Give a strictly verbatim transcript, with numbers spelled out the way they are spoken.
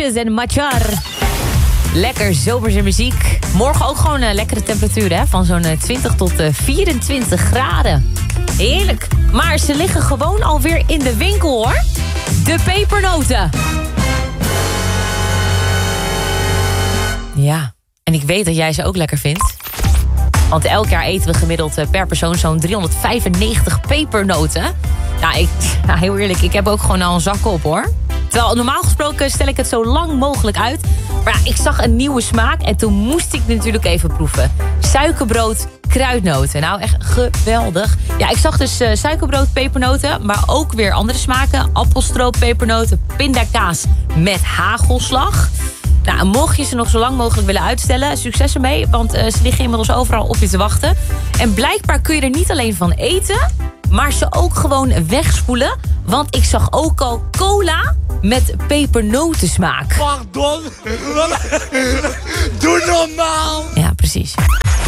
Ashes en Machar. Lekker zomerse muziek. Morgen ook gewoon uh, lekkere temperaturen, hè? Van zo'n uh, twintig tot uh, vierentwintig graden. Heerlijk. Maar ze liggen gewoon alweer in de winkel, hoor. De pepernoten. Ja, en ik weet dat jij ze ook lekker vindt. Want elk jaar eten we gemiddeld uh, per persoon zo'n driehonderdvijfennegentig pepernoten. Nou, ik, nou, heel eerlijk, ik heb ook gewoon al een zak op, hoor. Terwijl normaal gesproken stel ik het zo lang mogelijk uit. Maar ja, ik zag een nieuwe smaak en toen moest ik natuurlijk even proeven. Suikerbrood, kruidnoten. Nou, echt geweldig. Ja, ik zag dus uh, suikerbrood, pepernoten, maar ook weer andere smaken. Appelstroop, pepernoten, pindakaas met hagelslag. Nou, mocht je ze nog zo lang mogelijk willen uitstellen, succes ermee. Want uh, ze liggen inmiddels overal op je te wachten. En blijkbaar kun je er niet alleen van eten, maar ze ook gewoon wegspoelen. Want ik zag ook al cola met pepernotensmaak. Pardon? Doe normaal!